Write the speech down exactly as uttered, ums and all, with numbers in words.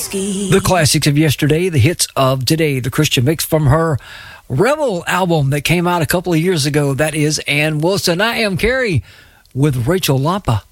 The classics of yesterday, the hits of today, the Christian mix from her Rebel album that came out a couple of years ago. That is Ann Wilson. I am Carrie with Rachel Lampa.